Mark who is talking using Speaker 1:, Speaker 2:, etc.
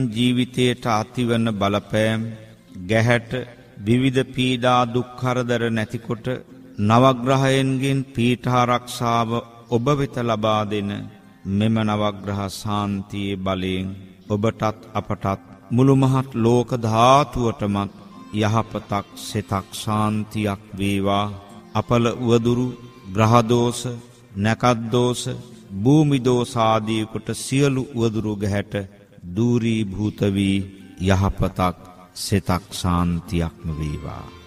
Speaker 1: ජීවිතයට ඇතිවන බලපෑම් ගැහැට විවිධ පීඩා දුක් කරදර නැතිකොට නවග්‍රහයන්ගෙන් පීඨාරක්ෂාව ඔබ වෙත ලබා දෙන මෙම නවග්‍රහ ශාන්තියේ බලයෙන් ඔබටත් අපටත් මුළු මහත් ලෝක ධාතුවටමත් යහපතක් සිතක් ශාන්තියක් වේවා. අපල උවදුරු ග්‍රහ දෝෂ නැකත් දෝෂ භූමි දෝෂ ආදී කොට සියලු උවදුරු ගැහැට දූරීභූත වී යහපතක් සිතක් ශාන්තියක්ම වේවා.